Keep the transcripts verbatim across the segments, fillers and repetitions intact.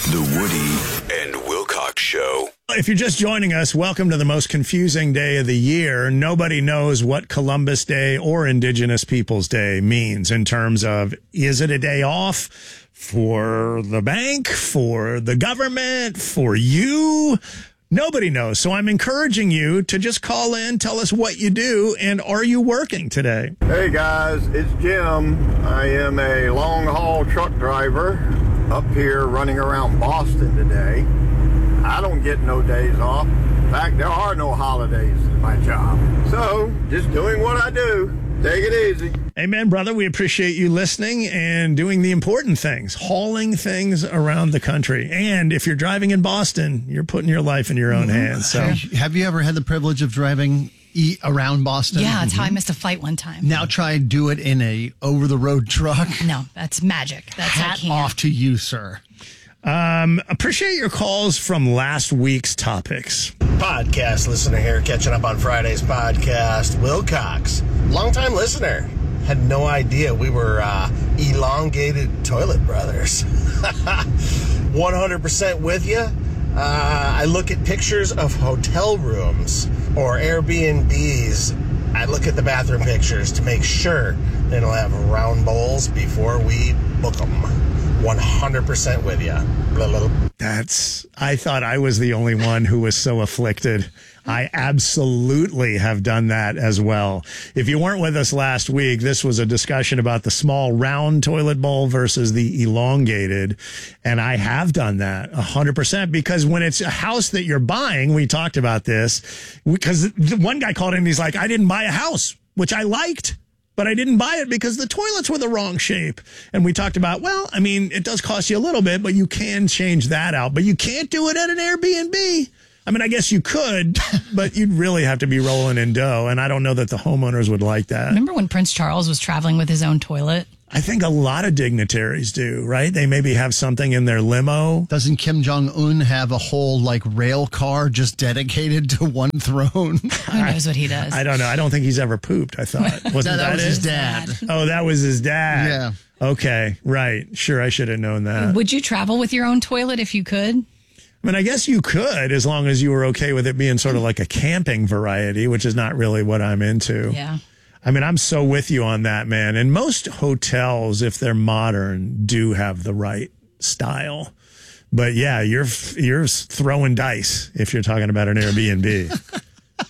The Woody and Wilcox Show. If you're just joining us, welcome to the most confusing day of the year. Nobody knows what Columbus Day or Indigenous Peoples Day means in terms of, is it a day off for the bank, for the government, for you? Nobody knows. So I'm encouraging you to just call in, tell us what you do, and are you working today? Hey guys, it's Jim. I am a long-haul truck driver up here running around Boston today. I don't get no days off. In fact, there are no holidays in my job. So, just doing what I do. Take it easy. Amen, brother. We appreciate you listening and doing the important things, hauling things around the country. And if you're driving in Boston, you're putting your life in your own hands. So, have you ever had the privilege of driving e- around Boston? Yeah, that's how I missed a flight one time. Now try and do it in a over-the-road truck. No, that's magic. That's I Hat can't. off to you, sir. Um, appreciate your calls from last week's topics. Podcast listener here, catching up on Friday's podcast. Wilcox, longtime listener, had no idea we were uh, elongated toilet brothers. one hundred percent with you. Uh, I look at pictures of hotel rooms or Airbnbs. I look at the bathroom pictures to make sure they don't have round bowls before we book them. one hundred percent with you. That's, I thought I was the only one who was so afflicted. I absolutely have done that as well. If you weren't with us last week, this was a discussion about the small round toilet bowl versus the elongated. And I have done that one hundred percent because when it's a house that you're buying, we talked about this, because one guy called in and he's like, I didn't buy a house, which I liked. But I didn't buy it because the toilets were the wrong shape. And we talked about, well, I mean, it does cost you a little bit, but you can change that out. But you can't do it at an Airbnb. I mean, I guess you could, but you'd really have to be rolling in dough. And I don't know that the homeowners would like that. Remember when Prince Charles was traveling with his own toilet? I think a lot of dignitaries do, right? They maybe have something in their limo. Doesn't Kim Jong-un have a whole, like, rail car just dedicated to one throne? Who knows what he does? I don't know. I don't think he's ever pooped, I thought. Wasn't no, that, that was it? his dad. Oh, that was his dad. Yeah. Okay, right. Sure, I should have known that. Would you travel with your own toilet if you could? I mean, I guess you could, as long as you were okay with it being sort of like a camping variety, which is not really what I'm into. Yeah. I mean, I'm so with you on that, man. And most hotels, if they're modern, do have the right style. But yeah, you're you're throwing dice if you're talking about an Airbnb.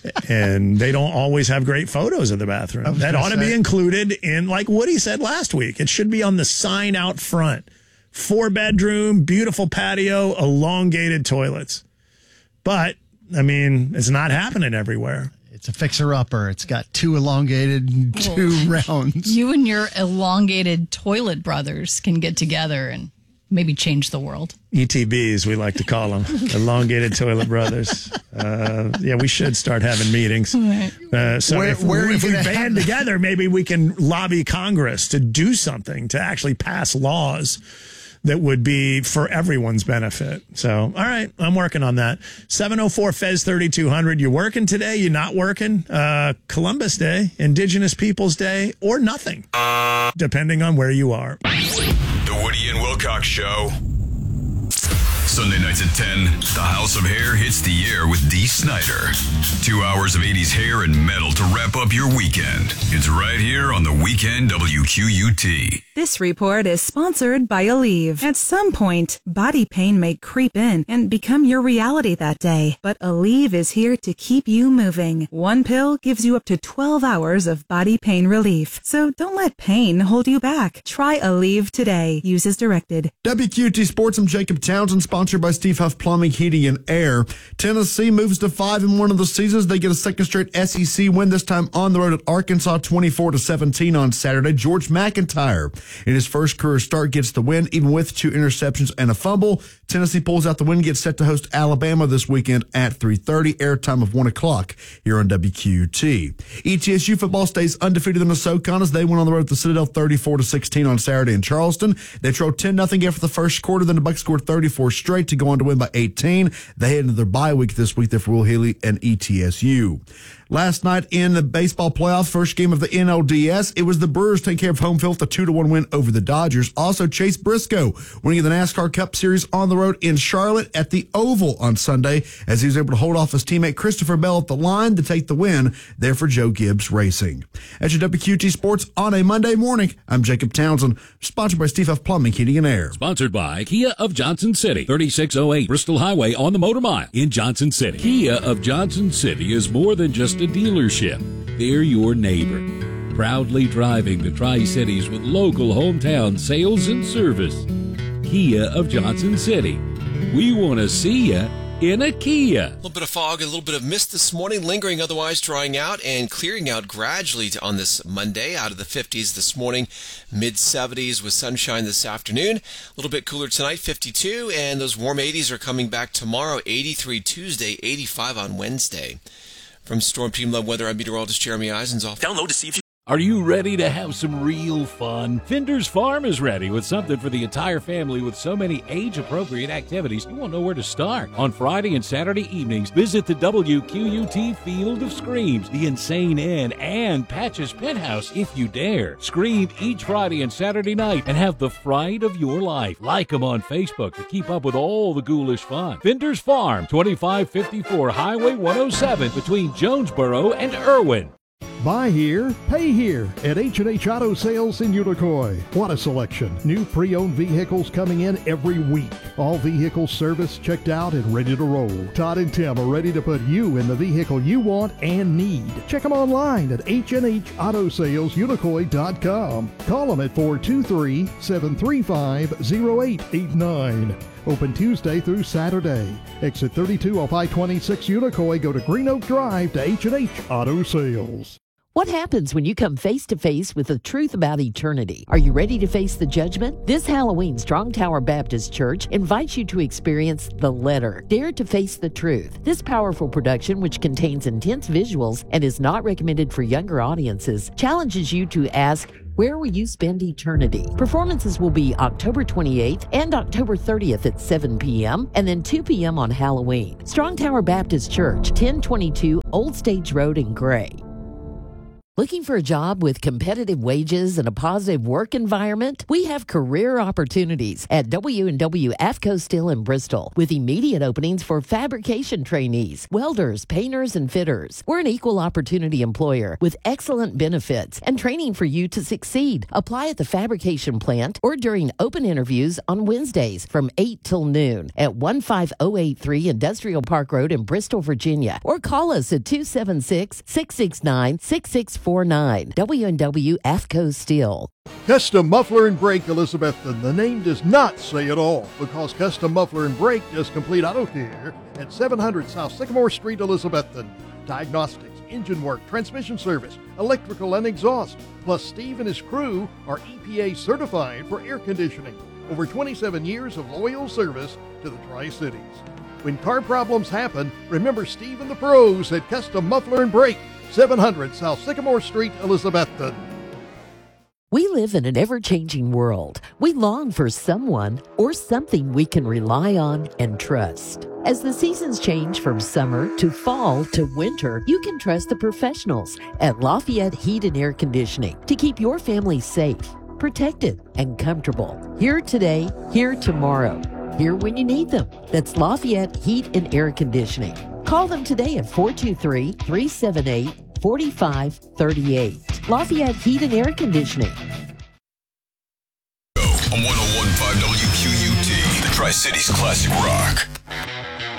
And they don't always have great photos of the bathroom. That ought to be included in, like Woody said last week, it should be on the sign out front. Four bedroom, beautiful patio, elongated toilets. But, I mean, it's not happening everywhere. It's a fixer-upper. It's got two elongated and two rounds. You and your elongated toilet brothers can get together and maybe change the world. E T Bs, we like to call them. Elongated Toilet Brothers. Uh, yeah, we should start having meetings. Uh, so Where- if, where are you if we gonna band have- together, maybe we can lobby Congress to do something, to actually pass laws that would be for everyone's benefit. So, all right, I'm working on that. seven oh four F E Z thirty-two hundred. You're working today? You're not working? Uh, Columbus Day, Indigenous Peoples Day, or nothing, depending on where you are. The Woody and Wilcox Show. Sunday nights at ten, the House of Hair hits the air with Dee Snider. Two hours of eighties hair and metal to wrap up your weekend. It's right here on the Weekend W Q U T. This report is sponsored by Aleve. At some point, body pain may creep in and become your reality that day. But Aleve is here to keep you moving. One pill gives you up to twelve hours of body pain relief. So don't let pain hold you back. Try Aleve today. Use as directed. W Q T Sports, I'm Jacob Townsend, sponsored by Steve Huff Plumbing, Heating, and Air. Tennessee moves to five and one of the seasons. They get a second straight S E C win, this time on the road at Arkansas, twenty-four to seventeen on Saturday. George McIntyre, in his first career start, gets the win, even with two interceptions and a fumble. Tennessee pulls out the win, gets set to host Alabama this weekend at three thirty, airtime of one o'clock here on W Q T. E T S U football stays undefeated in the SoCon as they went on the road at the Citadel thirty-four to sixteen on Saturday in Charleston. They trailed ten nothing after the first quarter, then the Bucs scored thirty-four straight to go on to win by eighteen. They head into their bye week this week there for Will Healy and E T S U. Last night in the baseball playoff, first game of the N L D S, it was the Brewers taking care of home field with a two to one win over the Dodgers. Also, Chase Briscoe winning the NASCAR Cup Series on the road in Charlotte at the Oval on Sunday as he was able to hold off his teammate Christopher Bell at the line to take the win there for Joe Gibbs Racing. At your W Q T Sports on a Monday morning, I'm Jacob Townsend, sponsored by Steve Huff Plumbing, Heating and Air. Sponsored by Kia of Johnson City, thirty-six oh eight Bristol Highway on the Motor Mile in Johnson City. Kia of Johnson City is more than just a dealership. They're your neighbor. Proudly driving the Tri-Cities with local hometown sales and service. Kia of Johnson City. We want to see ya in a Kia. A little bit of fog, a little bit of mist this morning, lingering otherwise drying out and clearing out gradually on this Monday. Out of the fifties this morning, mid seventies with sunshine this afternoon. A little bit cooler tonight, fifty-two, and those warm eighties are coming back tomorrow, eighty-three Tuesday, eighty-five on Wednesday. From Storm Team Love Weather, I'm meteorologist Jeremy Eisenzoff. Download to see if you... Are you ready to have some real fun? Finder's Farm is ready with something for the entire family with so many age-appropriate activities, you won't know where to start. On Friday and Saturday evenings, visit the W Q U T Field of Screams, the Insane Inn, and Patch's Penthouse if you dare. Scream each Friday and Saturday night and have the fright of your life. Like them on Facebook to keep up with all the ghoulish fun. Finder's Farm, twenty-five fifty-four Highway one oh seven between Jonesboro and Irwin. Buy here, pay here at H and H Auto Sales in Unicoi. What a selection. New pre-owned vehicles coming in every week. All vehicles serviced, checked out, and ready to roll. Todd and Tim are ready to put you in the vehicle you want and need. Check them online at H and H Auto Sales Unicoi dot com. Call them at four two three, seven three five, zero eight eight nine. Open Tuesday through Saturday. Exit thirty-two off I twenty-six Unicoi. Go to Green Oak Drive to H and H Auto Sales. What happens when you come face-to-face with the truth about eternity? Are you ready to face the judgment? This Halloween, Strong Tower Baptist Church invites you to experience The Letter, Dare to Face the Truth. This powerful production, which contains intense visuals and is not recommended for younger audiences, challenges you to ask, where will you spend eternity? Performances will be October twenty-eighth and October thirtieth at seven p.m. and then two p.m. on Halloween. Strong Tower Baptist Church, ten twenty-two Old Stage Road in Gray. Looking for a job with competitive wages and a positive work environment? We have career opportunities at W and W AFCO Steel in Bristol with immediate openings for fabrication trainees, welders, painters, and fitters. We're an equal opportunity employer with excellent benefits and training for you to succeed. Apply at the fabrication plant or during open interviews on Wednesdays from eight till noon at one five oh eight three Industrial Park Road in Bristol, Virginia, or call us at two seven six, six six nine, six six four nine. W and W AFCO Steel. Custom Muffler and Brake Elizabethton. The name does not say it all because Custom Muffler and Brake does complete auto care at seven hundred South Sycamore Street, Elizabethton. Diagnostics, engine work, transmission service, electrical and exhaust. Plus, Steve and his crew are E P A certified for air conditioning. Over twenty-seven years of loyal service to the Tri-Cities. When car problems happen, remember Steve and the pros at Custom Muffler and Brake. seven hundred South Sycamore Street, Elizabethton. We live in an ever-changing world. We long for someone or something we can rely on and trust. As the seasons change from summer to fall to winter, you can trust the professionals at Lafayette Heat and Air Conditioning to keep your family safe, protected, and comfortable. Here today, here tomorrow, here when you need them. That's Lafayette Heat and Air Conditioning. Call them today at four two three, three seven eight, four five three eight. Lafayette Heat and Air Conditioning. On one oh one point five W Q U T, the Tri-Cities Classic Rock.